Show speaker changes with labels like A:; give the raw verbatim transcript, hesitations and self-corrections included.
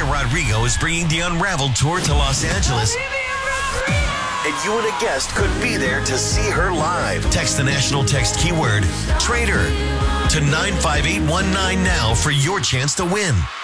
A: Olivia Rodrigo is bringing the Unraveled Tour to Los Angeles. And you and a guest could be there to see her live. Text the national text keyword TRAITOR to nine five eight one nine now for your chance to win.